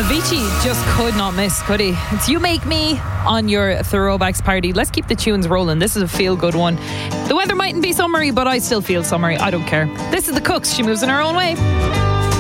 Avicii just could not miss, could he? It's You Make Me on your Throwbacks party. Let's keep the tunes rolling. This is a feel-good one. The weather mightn't be summery, but I still feel summery. I don't care. This is The Cooks. She moves in her own way.